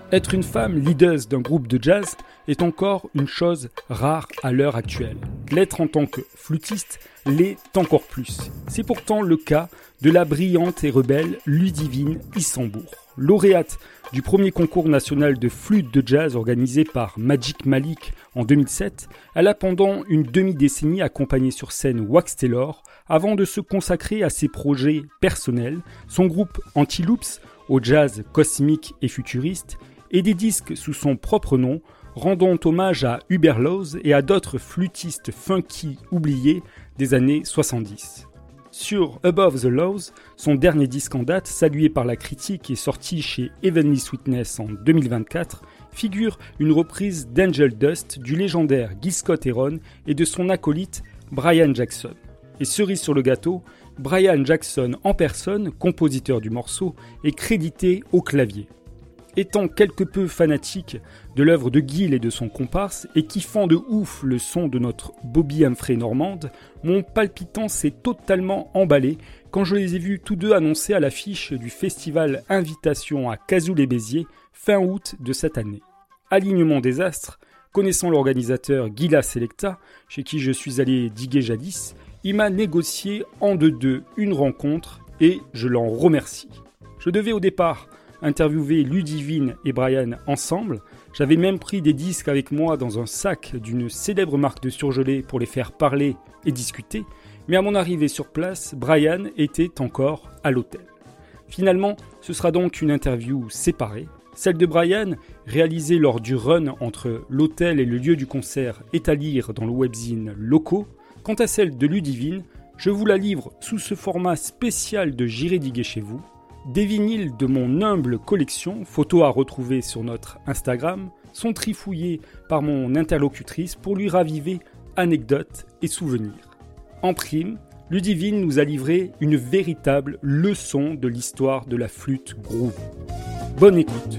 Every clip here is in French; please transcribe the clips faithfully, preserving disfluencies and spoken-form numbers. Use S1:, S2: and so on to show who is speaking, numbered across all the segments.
S1: Être une femme leader d'un groupe de jazz est encore une chose rare à l'heure actuelle. L'être en tant que flûtiste l'est encore plus. C'est pourtant le cas de la brillante et rebelle Ludivine Issambourg. Lauréate du premier concours national de flûte de jazz organisé par Magic Malik en deux mille sept, elle a pendant une demi-décennie accompagné sur scène Wax Taylor avant de se consacrer à ses projets personnels, son groupe Anti-Loops au jazz cosmique et futuriste, et des disques sous son propre nom, rendant hommage à Hubert Laws et à d'autres flûtistes funky oubliés des années soixante-dix. Sur Above the Laws, son dernier disque en date, salué par la critique et sorti chez Heavenly Sweetness en deux mille vingt-quatre, figure une reprise d'Angel Dust du légendaire Gil Scott-Heron et de son acolyte Brian Jackson. Et cerise sur le gâteau, Brian Jackson en personne, compositeur du morceau, est crédité au clavier. Étant quelque peu fanatique de l'œuvre de Gil et de son comparse, et kiffant de ouf le son de notre Bobby Humphrey normande, mon palpitant s'est totalement emballé quand je les ai vus tous deux annoncer à l'affiche du festival Invitation à Cazoul-et-Béziers fin août de cette année. Alignement des astres, connaissant l'organisateur Gila Selecta, chez qui je suis allé diguer jadis, il m'a négocié en deux-deux une rencontre et je l'en remercie. Je devais au départ interviewer Ludivine et Brian ensemble. J'avais même pris des disques avec moi dans un sac d'une célèbre marque de surgelés pour les faire parler et discuter, mais à mon arrivée sur place, Brian était encore à l'hôtel. Finalement, ce sera donc une interview séparée. Celle de Brian, réalisée lors du run entre l'hôtel et le lieu du concert, est à lire dans le webzine Locaux. Quant à celle de Ludivine, je vous la livre sous ce format spécial de J'irai diguer chez vous. Des vinyles de mon humble collection, photos à retrouver sur notre Instagram, sont trifouillés par mon interlocutrice pour lui raviver anecdotes et souvenirs. En prime, Ludivine nous a livré une véritable leçon de l'histoire de la flûte groove. Bonne écoute.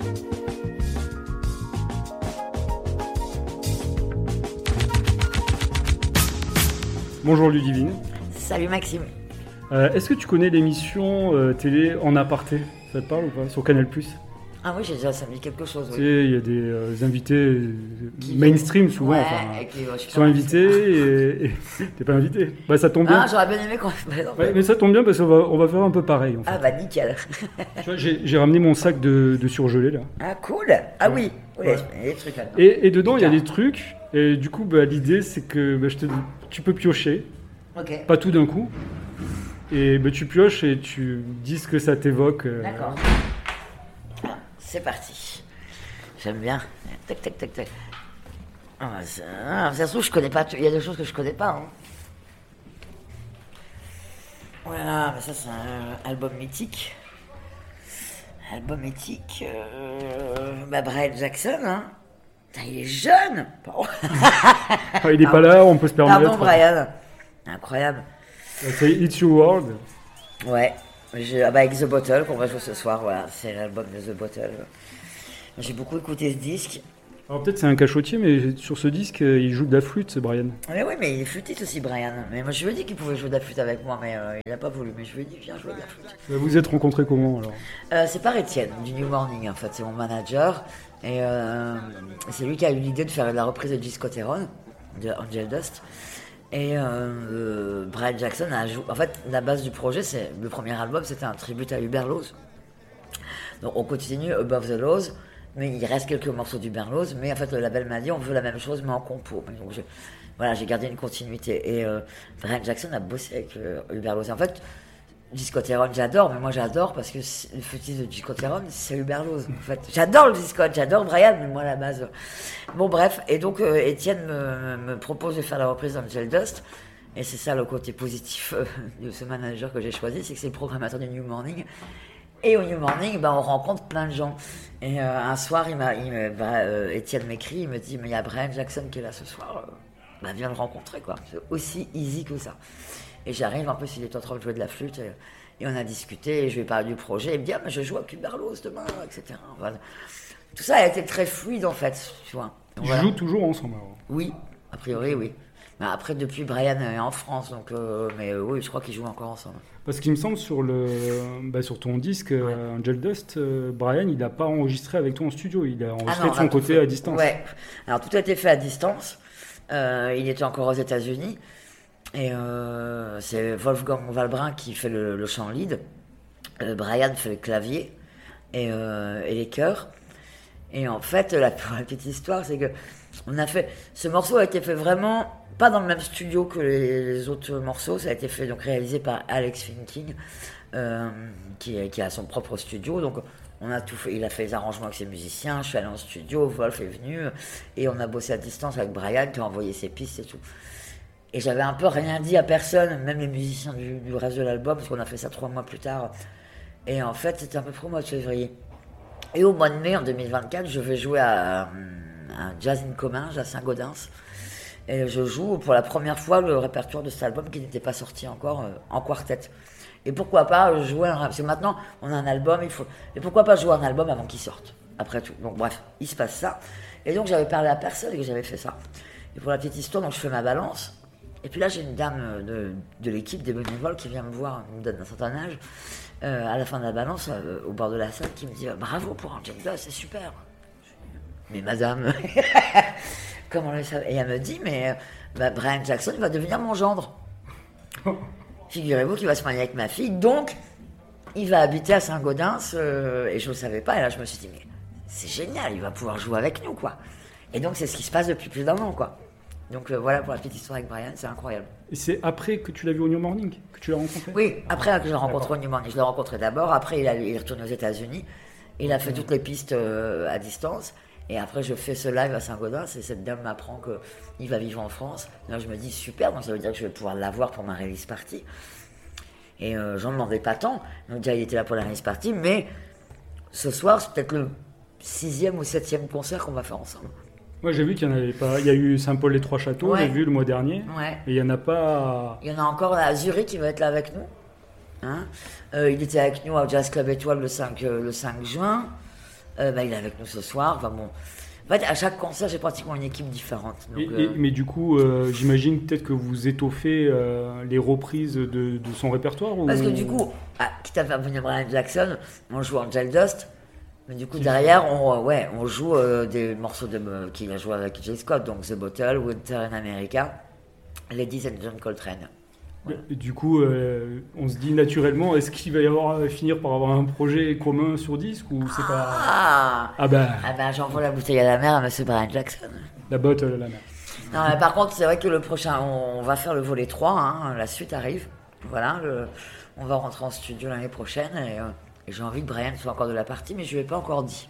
S1: Bonjour Ludivine.
S2: Salut Maxime.
S1: Euh, est-ce que tu connais l'émission euh, télé En Aparté ? Ça te parle ou pas ? Sur Canal plus ?
S2: Ah oui, j'ai déjà, ça me dit quelque chose.
S1: Tu
S2: Oui.
S1: sais, il y a des euh, invités euh, mainstream souvent,
S2: ouais,
S1: enfin,
S2: et qui, ouais,
S1: qui sont invités et, et t'es pas invité. Bah ça tombe bien.
S2: Ah, j'aurais bien aimé qu'on... Bah, non,
S1: ouais, mais ça tombe bien parce qu'on va, on va faire un peu pareil en fait.
S2: Ah bah nickel.
S1: Tu vois, j'ai, j'ai ramené mon sac de, de surgelés là.
S2: Ah cool. Ah oui, oui,
S1: Ouais.
S2: il y a des trucs là-dedans.
S1: Et, et dedans il y a des trucs et du coup bah, l'idée c'est que bah, je te, tu peux piocher,
S2: Ok.
S1: pas tout d'un coup. Et bah, tu pioches et tu dis ce que ça t'évoque. Euh...
S2: D'accord. Ah, c'est parti. J'aime bien. Tac, tac, tac, tac. Ah, ça, ah, ça se trouve, je connais pas. Il y a des choses que je connais pas. Hein. Voilà, mais ça, c'est un album mythique. Album mythique. Euh, bah, Brian Jackson, hein. Putain, il est jeune.
S1: Ah, il est pas là, on peut se permettre.
S2: Pardon, Brian. Incroyable.
S1: C'est It's Your World.
S2: Ouais, je, ah bah avec The Bottle qu'on va jouer ce soir, voilà, c'est l'album de The Bottle. J'ai beaucoup écouté ce disque.
S1: Alors peut-être c'est un cachotier, mais sur ce disque, il joue de la flûte, c'est Brian.
S2: Mais oui, mais il est flûtiste aussi, Brian. Mais moi je lui ai dit qu'il pouvait jouer de la flûte avec moi, mais euh, il n'a pas voulu. Mais je lui ai dit, viens jouer de la flûte.
S1: Vous vous êtes rencontrés comment alors ?
S2: euh, C'est par Étienne, du New Morning en fait, c'est mon manager. Et euh, c'est lui qui a eu l'idée de faire la reprise de Gil Scott-Heron, de Angel Dust. Et euh, Brian Jackson a joué. En fait, la base du projet, c'est le premier album, c'était un tribute à Hubert Laws. Donc on continue Above the Laws, mais il reste quelques morceaux d'Hubert Laws. Mais en fait, le label m'a dit on veut la même chose, mais en compo. Donc je, voilà, j'ai gardé une continuité. Et euh, Brian Jackson a bossé avec euh, Hubert Laws. En fait, Gil Scott-Heron, j'adore, mais moi j'adore parce que le flûtiste de Gil Scott-Heron, c'est Hubert Laws. En fait, j'adore le Gil Scott, j'adore Brian, mais moi à la base. Bon, bref, et donc euh, Étienne me, me propose de faire la reprise d'Angel Dust, et c'est ça le côté positif euh, de ce manager que j'ai choisi, c'est que c'est le programmateur du New Morning. Et au New Morning, ben, on rencontre plein de gens. Et euh, un soir, il m'a, il me, bah, euh, Étienne m'écrit, il me dit mais il y a Brian Jackson qui est là ce soir, euh, bah, viens le rencontrer, quoi. C'est aussi easy que ça. Et j'arrive, en plus, il est en train de jouer de la flûte. Et, et on a discuté, et je lui ai parlé du projet. Il me dit, ah, mais je joue à Hubert Laws demain, et cetera. Voilà. Tout ça a été très fluide, en fait, tu vois.
S1: Ils
S2: Voilà.
S1: jouent toujours ensemble alors.
S2: Oui, a priori, oui. Mais après, depuis, Brian est en France, donc, euh, mais euh, oui, je crois qu'ils jouent encore ensemble.
S1: Parce qu'il me semble sur, le, bah, sur ton disque, ouais. euh, Angel Dust, euh, Brian, il n'a pas enregistré avec toi en studio, il a enregistré ah non, de son côté
S2: fait,
S1: à distance.
S2: Ouais, alors tout a été fait à distance. Euh, il était encore aux États-Unis. Et euh, c'est Wolfgang Valbrin qui fait le, le chant lead. Euh, Brian fait le clavier et, euh, et les chœurs. Et en fait, la, la petite histoire, c'est que on a fait, ce morceau a été fait vraiment pas dans le même studio que les, les autres morceaux. Ça a été fait donc réalisé par Alex Finking, euh, qui, qui a son propre studio. Donc on a tout fait. Il a fait les arrangements avec ses musiciens. Je suis allé en studio, Wolf est venu et on a bossé à distance avec Brian qui a envoyé ses pistes et tout. Et j'avais un peu rien dit à personne, même les musiciens du, du reste de l'album, parce qu'on a fait ça trois mois plus tard. Et en fait, c'était à peu près au mois de février. Et au mois de mai, en deux mille vingt-quatre, je vais jouer à, à un Jazz in Comminges à Saint-Gaudens. Et je joue pour la première fois le répertoire de cet album qui n'était pas sorti encore euh, en quartet. Et pourquoi pas jouer un... Parce que maintenant, on a un album, il faut... Et pourquoi pas jouer un album avant qu'il sorte, après tout. Donc bref, il se passe ça. Et donc j'avais parlé à personne et que j'avais fait ça. Et pour la petite histoire, donc je fais ma balance. Et puis là, j'ai une dame de, de l'équipe, des bénévoles, qui vient me voir, une dame d'un certain âge, euh, à la fin de la balance, euh, au bord de la salle, qui me dit « Bravo pour Angel Dust, c'est super !» Mais madame, comment le savez ? Et elle me dit « Mais bah, Brian Jackson va devenir mon gendre. Figurez-vous qu'il va se marier avec ma fille, donc il va habiter à Saint-Gaudens. Euh, » Et je ne le savais pas, et là, je me suis dit « Mais c'est génial, il va pouvoir jouer avec nous, quoi. » Et donc, c'est ce qui se passe depuis plus d'un an, quoi. Donc euh, voilà pour la petite histoire avec Brian, c'est incroyable.
S1: Et c'est après que tu l'as vu au New Morning que tu l'as rencontré ?
S2: Oui, après que je l'ai rencontré au New Morning. Je l'ai rencontré d'abord, après il, a, il est retourné aux États-Unis, il a fait toutes les pistes euh, à distance, et après je fais ce live à Saint-Gaudens, et cette dame m'apprend qu'il va vivre en France. Là je me dis super, donc ça veut dire que je vais pouvoir l'avoir pour ma release party. Et euh, j'en demandais pas tant, donc déjà il était là pour la release party, mais ce soir c'est peut-être le sixième ou septième concert qu'on va faire ensemble.
S1: Moi, j'ai vu qu'il y en avait pas. Il y a eu Saint-Paul-les-Trois-Châteaux, ouais. J'ai vu le mois dernier.
S2: Ouais.
S1: Et il y en a pas.
S2: Il y en a encore à Zurich qui va être là avec nous. Hein euh, il était avec nous au Jazz Club Étoile le cinq, euh, le cinq juin. Euh, bah, il est avec nous ce soir. Enfin bon. En fait, à chaque concert, j'ai pratiquement une équipe différente. Donc,
S1: et, euh... et, mais du coup, euh, j'imagine peut-être que vous étoffez euh, les reprises de, de son répertoire. Ou...
S2: Parce que du coup, ah, quitte à faire venir Brian Jackson, on joue Angel Dust. Mais du coup, derrière, on, ouais, on joue euh, des morceaux de, euh, qu'il a joué avec Jay Scott, donc The Bottle, Winter in America, Ladies and John Coltrane.
S1: Voilà. Du coup, euh, on se dit naturellement, est-ce qu'il va y avoir euh, finir par avoir un projet commun sur disque ou c'est pas...
S2: Ah,
S1: ah ben,
S2: ah ben j'envoie la bouteille à la mer à Monsieur Brian Jackson.
S1: La bottle à la mer.
S2: Non, mais par contre, c'est vrai que le prochain, on, on va faire le volet trois, hein, la suite arrive. Voilà, le, on va rentrer en studio l'année prochaine et... Euh, Et j'ai envie que Brian soit encore de la partie, mais je ne lui ai pas encore dit.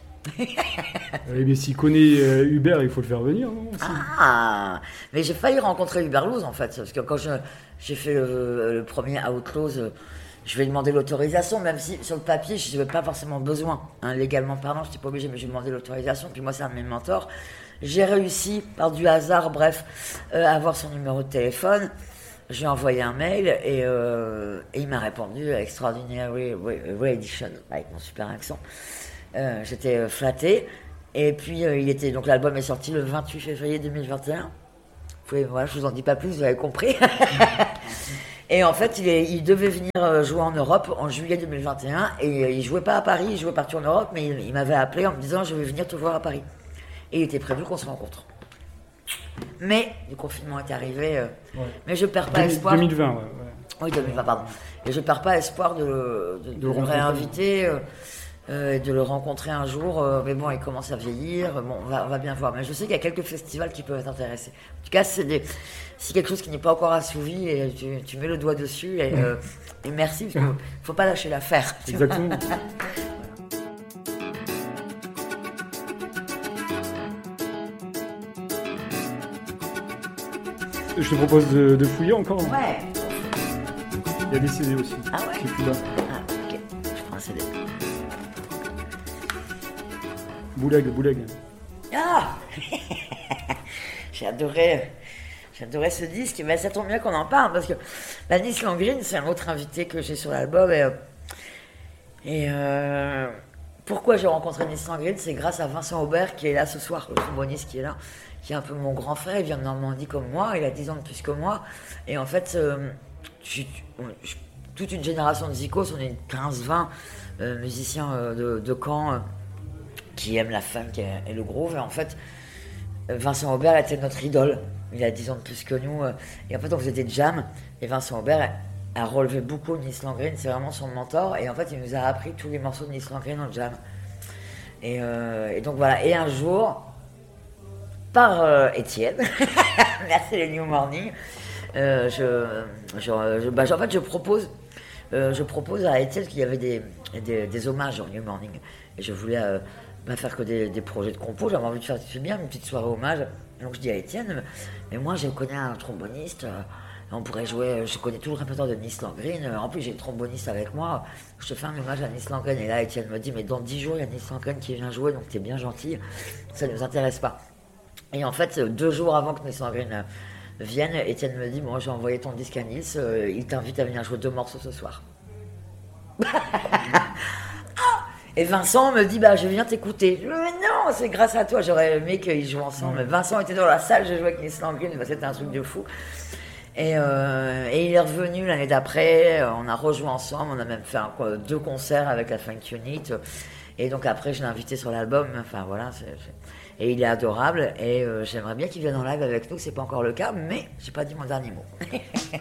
S1: Oui, mais s'il connaît euh, Hubert, il faut le faire venir, non aussi.
S2: Ah, mais j'ai failli rencontrer Hubert Louz, en fait. Parce que quand je, j'ai fait le, le premier Outlaws, je vais demander l'autorisation, même si sur le papier, je n'avais pas forcément besoin. Hein, légalement parlant, je n'étais pas obligé, mais j'ai demandé l'autorisation. Puis moi, c'est un de mes mentors. J'ai réussi, par du hasard, bref, euh, à avoir son numéro de téléphone. J'ai envoyé un mail et, euh, et il m'a répondu Extraordinary Re-Edition avec mon super accent. Euh, j'étais flatté. Et puis euh, il était donc l'album est sorti le vingt-huit février deux mille vingt et un. Vous pouvez, voilà, je vous en dis pas plus, vous avez compris. Et en fait, il, est, il devait venir jouer en Europe en juillet deux mille vingt et un et il jouait pas à Paris, il jouait partout en Europe, mais il, il m'avait appelé en me disant je vais venir te voir à Paris. Et il était prévu qu'on se rencontre. Mais le confinement est arrivé, euh, ouais. Mais je perds pas espoir.
S1: deux mille vingt, ouais, ouais.
S2: Oui, deux mille vingt, pardon. Et je perds pas espoir de, de, de, de le réinviter, euh, euh, de le rencontrer un jour. Euh, mais bon, il commence à vieillir. Bon, on va, on va bien voir. Mais je sais qu'il y a quelques festivals qui peuvent t'intéresser. En tout cas, c'est, des, c'est quelque chose qui n'est pas encore assouvi et tu, tu mets le doigt dessus. Et, euh, et merci, parce qu'il ne faut pas lâcher l'affaire.
S1: Exactement. Je te propose de, de fouiller encore.
S2: Ouais.
S1: Il y a des C D aussi.
S2: Ah ouais.
S1: C'est plus là.
S2: Ah ok. Je prends un C D.
S1: Bouleg, Bouleg.
S2: Ah. J'ai adoré. J'ai adoré ce disque. Mais ça tombe bien qu'on en parle parce que Lannis Langreen, c'est un autre invité que j'ai sur l'album et, et euh, pourquoi j'ai rencontré Nils Landgren, c'est grâce à Vincent Aubert qui est là ce soir, le tromboniste qui est là, qui est un peu mon grand frère, il vient de Normandie comme moi, il a dix ans de plus que moi. Et en fait, euh, je, je, toute une génération de zikos, on est quinze vingt euh, musiciens euh, de, de Caen euh, qui aiment la funk et, et le groove. Et en fait, Vincent Aubert était notre idole. Il a dix ans de plus que nous. Euh, et en fait, on faisait des jams. Et Vincent Aubert a relevé beaucoup Nils Landgren, c'est vraiment son mentor. Et en fait, il nous a appris tous les morceaux de Nils Landgren en jam. Et, euh, et donc voilà. Et un jour, par euh, Étienne, merci les New Morning, euh, je, je, je, bah, en fait, je propose, euh, je propose à Étienne qu'il y avait des, des, des hommages en New Morning. Et je voulais euh, pas faire que des, des projets de compo, j'avais envie de faire c'est bien une petite soirée hommage. Donc je dis à Étienne, mais moi je connais un tromboniste. Euh, On pourrait jouer, je connais tout le répertoire de Nils Landgren, en plus j'ai le tromboniste avec moi, je te fais un hommage à Nils Landgren. Et là Étienne me dit, mais dans dix jours il y a Nils Landgren qui vient jouer, donc t'es bien gentil, ça ne nous intéresse pas. Et en fait, deux jours avant que Nils Landgren vienne, Étienne me dit, bon, j'ai envoyé ton disque à Nils, euh, il t'invite à venir jouer deux morceaux ce soir. Et Vincent me dit, bah je viens t'écouter. Je dis, mais non, c'est grâce à toi, j'aurais aimé qu'ils jouent ensemble. Vincent était dans la salle, j'ai joué avec Nils Landgren, bah, c'était un truc de fou. Et, euh, et il est revenu l'année d'après, on a rejoué ensemble, on a même fait un, quoi, deux concerts avec la Funk Unit. Et donc après, je l'ai invité sur l'album, enfin voilà. C'est, c'est... Et il est adorable, et euh, j'aimerais bien qu'il vienne en live avec nous, c'est pas encore le cas, mais j'ai pas dit mon dernier mot.